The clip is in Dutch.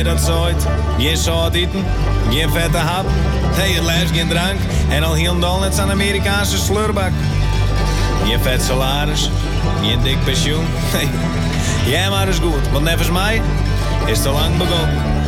dat zoiets. Geen zout eten, geen vette hap. Hey, het laatst geen drank. En al heel dal net zo'n Amerikaanse sleurbak. Geen vet salaris, geen dik pensioen. Hey, jij maar eens goed, want nevens mij is het al lang begonnen.